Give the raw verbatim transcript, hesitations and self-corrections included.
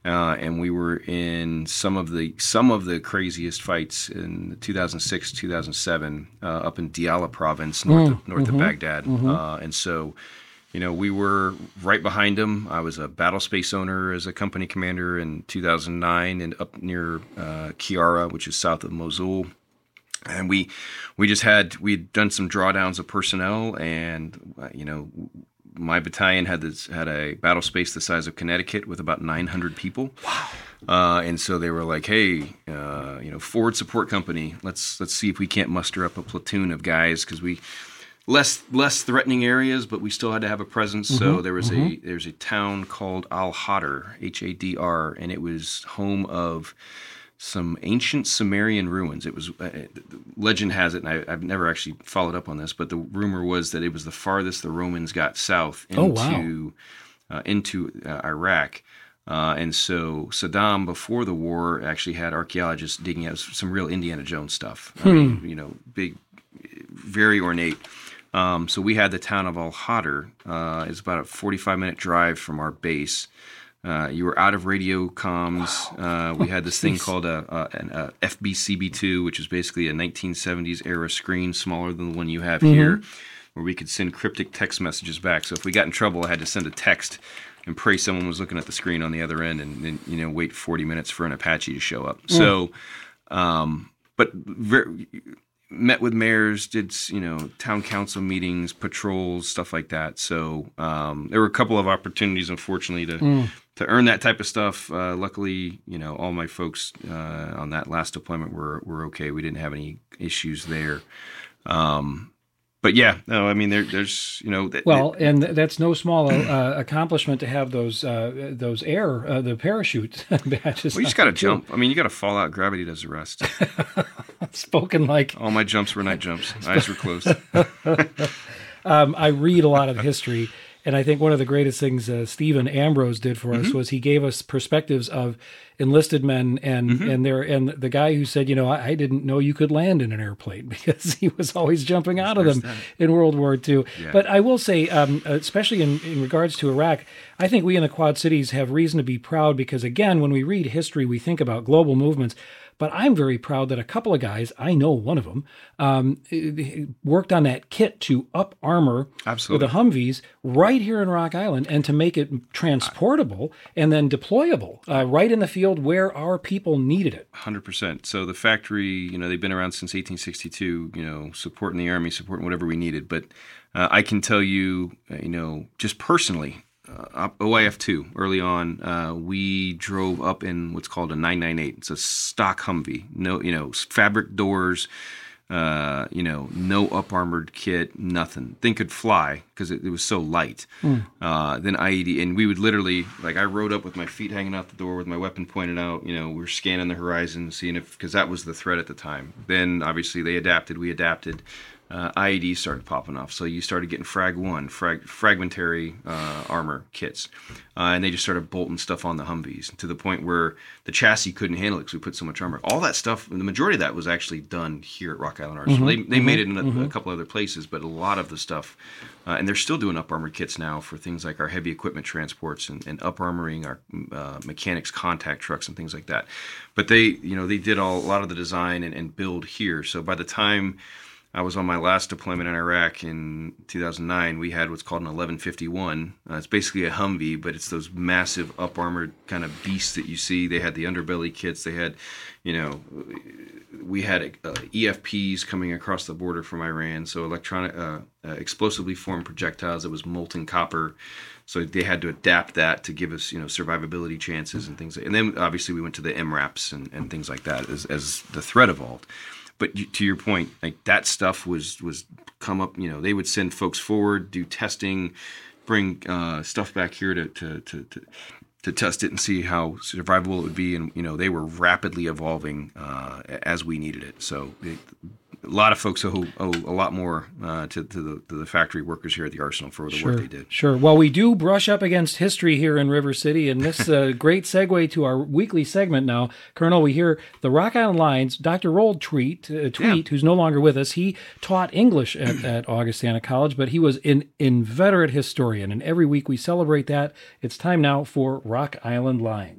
Uh, and we were in some of the some of the craziest fights in two thousand six, two thousand seven, uh, up in Diyala province, north Mm, of, north mm-hmm, of Baghdad. mm-hmm. Uh, and so, you know, we were right behind them. I was a battle space owner as a company commander in two thousand nine, and up near uh, Kiara, which is south of Mosul. And we we just had we'd done some drawdowns of personnel, and uh, you know. My battalion had this had a battle space the size of Connecticut with about nine hundred people. Wow! Uh, and so they were like, "Hey, uh, you know, forward support company, let's let's see if we can't muster up a platoon of guys because we less less threatening areas, but we still had to have a presence." Mm-hmm, so there was mm-hmm. a there's a town called Al Hadr, H A D R, and it was home of some ancient Sumerian ruins. It was uh, legend has it, and I, I've never actually followed up on this, but the rumor was that it was the farthest the Romans got south into oh, wow. uh, into uh, Iraq. Uh, and so Saddam, before the war, actually had archaeologists digging out some real Indiana Jones stuff. Hmm. I mean, you know, big, very ornate. Um, so we had the town of Al Hadr. Uh, it's about a forty-five minute drive from our base. Uh, you were out of radio comms. Wow. Uh, we had this thing called a, a, an a F B C B two, which is basically a nineteen seventies era screen, smaller than the one you have mm-hmm. here, where we could send cryptic text messages back. So if we got in trouble, I had to send a text and pray someone was looking at the screen on the other end, and then you know wait forty minutes for an Apache to show up. Mm. So, um, but very, met with mayors, did you know town council meetings, patrols, stuff like that. So um, there were a couple of opportunities, unfortunately, to. Mm. To earn that type of stuff. Uh, luckily, you know, all my folks uh, on that last deployment were were okay. We didn't have any issues there. Um, but yeah, no, I mean, there, there's, you know, th- well, th- and that's no small uh, accomplishment to have those uh, those air uh, the parachute badges. Well, you just got to jump. I mean, you got to fall out. Gravity does the rest. Spoken like all my jumps were night jumps. Eyes were closed. um, I read a lot of history. And I think one of the greatest things uh, Stephen Ambrose did for us mm-hmm. was he gave us perspectives of enlisted men and mm-hmm. and there and the guy who said, you know, I, I didn't know you could land in an airplane because he was always jumping out of them that. in World War Two. Yeah. But I will say, um, especially in, in regards to Iraq, I think we in the Quad Cities have reason to be proud because, again, when we read history, we think about global movements. But I'm very proud that a couple of guys, I know one of them, um, worked on that kit to up armor Absolutely. the Humvees right here in Rock Island and to make it transportable and then deployable uh, right in the field where our people needed it. one hundred percent. So the factory, you know, they've been around since eighteen sixty-two, you know, supporting the Army, supporting whatever we needed. But uh, I can tell you, uh, you know, just personally, Uh, O I F two, early on, uh, we drove up in what's called a nine ninety-eight. It's a stock Humvee. No, you know, fabric doors, uh, you know, no up-armored kit, nothing. Thing could fly because it, it was so light. Mm. Uh, then I E D, and we would literally, like I rode up with my feet hanging out the door with my weapon pointed out. You know, we were scanning the horizon, seeing if, because that was the threat at the time. Then, obviously, they adapted, we adapted. Uh, I E Ds started popping off. So you started getting Frag one, frag, fragmentary uh, armor kits. Uh, and they just started bolting stuff on the Humvees to the point where the chassis couldn't handle it because we put so much armor. All that stuff, the majority of that was actually done here at Rock Island Arsenal. Mm-hmm, they they mm-hmm, made it in a, mm-hmm. a couple other places, but a lot of the stuff, uh, and they're still doing up armored kits now for things like our heavy equipment transports and, and up armoring our uh, mechanics contact trucks and things like that. But they, you know, they did all, a lot of the design and, and build here. So by the time I was on my last deployment in Iraq in two thousand nine. We had what's called an eleven fifty-one. Uh, it's basically a Humvee, but it's those massive up-armored kind of beasts that you see. They had the underbelly kits. They had, you know, we had uh, E F Ps coming across the border from Iran, so electronic, uh, uh, explosively formed projectiles. It was molten copper. So they had to adapt that to give us, you know, survivability chances and things. Like, and then obviously we went to the M RAPs and, and things like that as, as the threat evolved. But you, to your point, like that stuff was was come up. You know, they would send folks forward, do testing, bring uh, stuff back here to to, to to to test it and see how survivable it would be. And you know, they were rapidly evolving uh, as we needed it. So it, a lot of folks owe, owe a lot more uh, to, to, the, to the factory workers here at the Arsenal for the sure, work they did. Sure. Well, we do brush up against history here in River City, and this is a great segue to our weekly segment now. Colonel, we hear the Rock Island Lions. Doctor Rold Tweet, uh, Tweet yeah. who's no longer with us, he taught English at, at Augustana College, but he was an inveterate historian, and every week we celebrate that. It's time now for Rock Island Lions.